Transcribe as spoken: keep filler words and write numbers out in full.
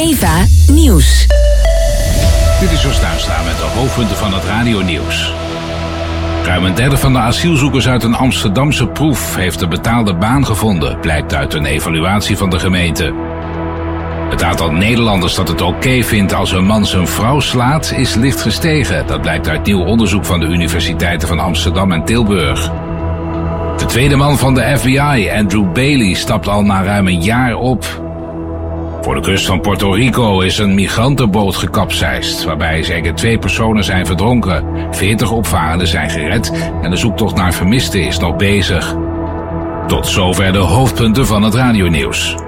Eva Nieuws. Dit is Jos Tuinstra met de hoofdpunten van het radionieuws. Ruim een derde van de asielzoekers uit een Amsterdamse proef heeft een betaalde baan gevonden, blijkt uit een evaluatie van de gemeente. Het aantal Nederlanders dat het oké vindt als een man zijn vrouw slaat is licht gestegen. Dat blijkt uit nieuw onderzoek van de universiteiten van Amsterdam en Tilburg. De tweede man van de F B I, Andrew Bailey, stapt al na ruim een jaar op. Voor de kust van Puerto Rico is een migrantenboot gekapseist, waarbij zeker twee personen zijn verdronken. veertig opvarenden zijn gered en de zoektocht naar vermisten is nog bezig. Tot zover de hoofdpunten van het radionieuws.